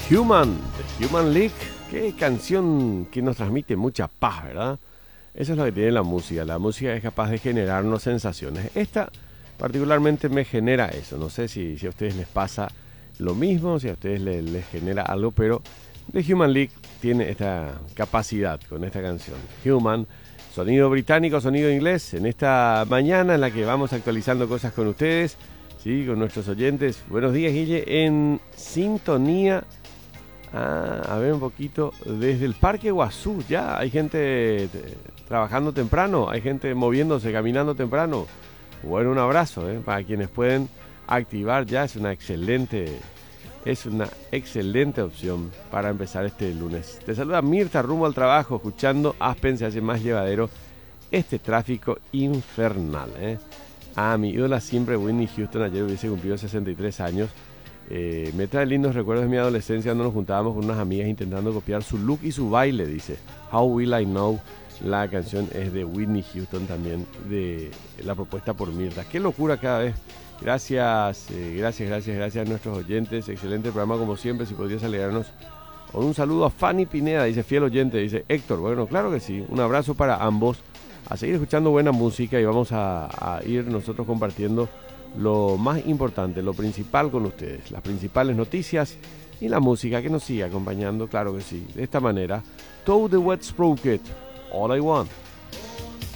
Human, de Human League. Qué canción que nos transmite mucha paz, ¿verdad? Eso es lo que tiene la música. La música es capaz de generarnos sensaciones. Esta particularmente me genera eso. No sé si a ustedes les pasa lo mismo, si a ustedes les genera algo, pero The Human League tiene esta capacidad con esta canción. Human, sonido británico, sonido inglés, en esta mañana en la que vamos actualizando cosas con ustedes, ¿sí? Con nuestros oyentes. Buenos días, Guille, en sintonía. A ver un poquito, desde el Parque Guazú, ya hay gente trabajando temprano, hay gente moviéndose, caminando temprano. Bueno, un abrazo, para quienes pueden activar ya, es una excelente opción para empezar este lunes. Te saluda Mirta, rumbo al trabajo, escuchando Aspen, se hace más llevadero este tráfico infernal. Mi ídola siempre, Whitney Houston, ayer hubiese cumplido 63 años. Me trae lindos recuerdos de mi adolescencia cuando nos juntábamos con unas amigas intentando copiar su look y su baile, dice. How Will I Know. La canción es de Whitney Houston, también de la propuesta por Mirta. Qué locura cada vez. Gracias a nuestros oyentes. Excelente programa como siempre. Si podrías alegrarnos con un saludo a Fanny Pineda, dice fiel oyente, dice Héctor. Bueno, claro que sí. Un abrazo para ambos. A seguir escuchando buena música y vamos a ir nosotros compartiendo lo más importante, lo principal con ustedes, las principales noticias y la música que nos sigue acompañando, claro que sí. De esta manera, Toe the Wet Sprocket, All I Want.